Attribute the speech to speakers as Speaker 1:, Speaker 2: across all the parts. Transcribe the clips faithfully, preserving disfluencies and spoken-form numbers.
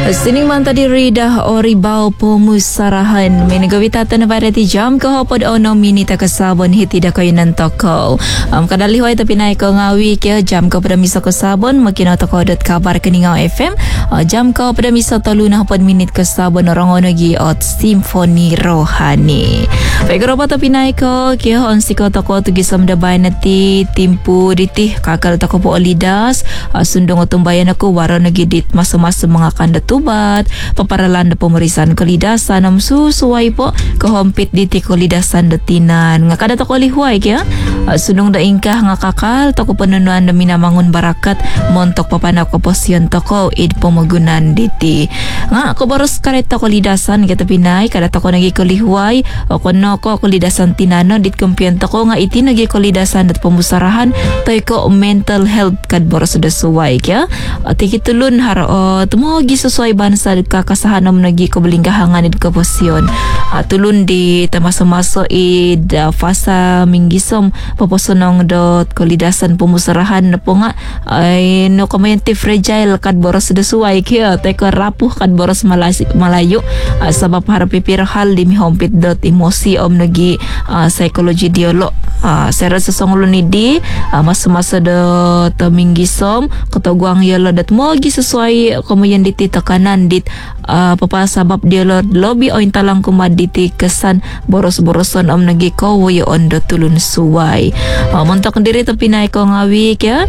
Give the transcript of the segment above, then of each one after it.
Speaker 1: Sining man tadi Rida o Ribao Pumusarahan. May nagawitatan na para ti jam kahapod o no minita kasabon hiti da kayo ng toko. Um, kadalihoy ta pinay ko nga wiki jam ko pada misa kasabon makinoto ko dot kabar kaningaw F M. Uh, jam ko pada misa tolu na hapod minit kasabon orangono gi ot Symphony Rohani. Pagkaro pa ta pinay ko kaya on siko toko tu gisam dabay na ti timpu diti kakal tako po olidas. Uh, sundong otumbayan ako waro nagidit masa-masa mga kanda tubat paparalan na pumarisan kalidasan am susuway po kahompit diti kalidasan datinan nga kada to lihuay kaya uh, sunong daing ka nga kakal to ko panunuan na minamangun barakat montok papanak ko posyon to ko id pamagunan diti nga ako baros kareta kalidasan kita pinay kada to ko nagi kalihuay o kono ko kalidasan tinano dit kumpiyan to ko nga iti nagi kalidasan dat pamusarahan toy ko mental health kad baros da suway kaya at ikitulun haro o tumo gisusoy bansa kakasahanom nagi ko balinggahangan id kaposyon uh, tulun di tamasa-maso id uh, fasa minggisom paposonong dot kolidasan pumusarahan na po nga ay no kamayante fragile kad boros da suway kaya teko rapuh kad boros malasi, malayo uh, sabab harap pipirahal di mihompit dot emosi om nagi uh, psychology dialog uh, sera sasonglo ni di uh, masa-masa dot uh, minggisom katawang yalo dat mo gisesuai kamayan diti tekanan dit uh, papasabab dia lobby o intalang kumaditi kesan boros-boroson om nagi ko wayo on do tulun suway uh, montok diri to pinay ko ngawi kya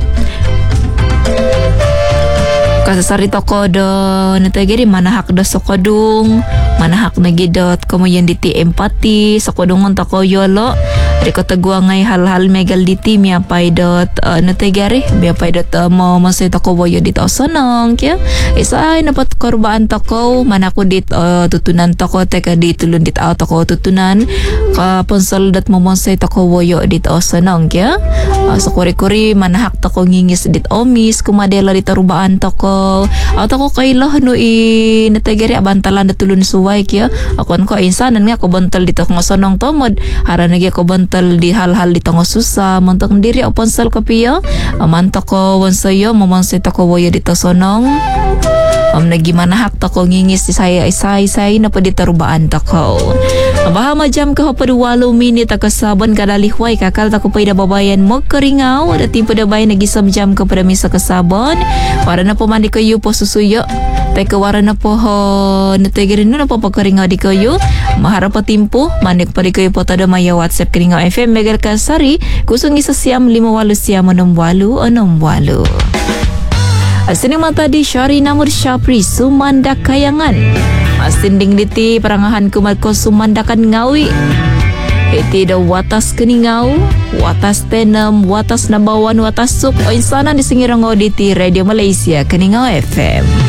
Speaker 1: kasasarito ko do natagiri manahak do sokodung manahak nagidot kamayan diti empati sokodungon to ko yolo Riko tagwa ngay hal-hal megal diti miya pay dot uh, natagari miya pay dot uh, mo masay tako boyo dito sonong kya isa ay napat korbaan tako manako dit uh, tutunan tako teka dito lun dit out tako tutunan ka ponsol dat mo masay tako boyo dito sonong kya uh, so kuri-kuri manahak tako ngingis dit omis kumadela dito rubaan tako out ako kailah no i natagari abantalan datulun suway kya akon ko insanan nga ko bantal dito nga sonong tomod hara nagi ko bantal di hal-hal di tango susah montok diri o ponsel ko piyo mantok ko wansayo mamonsay tako waya dito sonong um, nagimanahak tako ngingis di saya isay-isay na pa dito rubaan tako bahama jam ka pa walo minit akasabon kadalihway kakal tako pa babayan mo karingaw dati pa dabayan nagisam jam ka pa misa kasabon para na pumandi kayo po susuyo teka wara na po ho natagirin na po pagkaringaw di kayo maharap pa timpo manik pa di kayo po tada maya WhatsApp karingaw F M megal kasari kusong isa siyam lima walo siyam onom walo onom walo asining mata di syari namur syapri sumanda kayangan masinding diti parangahan kumat ko sumandakan ngawi iti da watas keningaw watas tenem watas nabawan watas suk o insanan di singirang auditi Radio Malaysia Keningaw F M.